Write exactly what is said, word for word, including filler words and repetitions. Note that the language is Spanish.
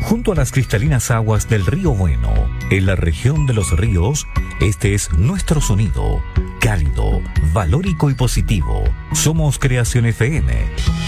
junto a las cristalinas aguas del Río Bueno, en la región de Los Ríos. Este es nuestro sonido, cálido, valórico y positivo. Somos Creación F M.